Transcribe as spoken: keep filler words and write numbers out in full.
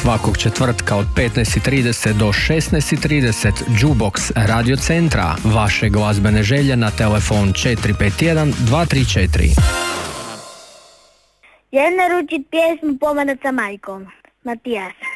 svakog četvrtka od petnaest i trideset do šesnaest i trideset Jukebox Radio Centra. Vaše glazbene želje na telefon četiri pet jedan dva tri četiri. Želim naručiti pjesmu Pomarac sa majkom. Matijas.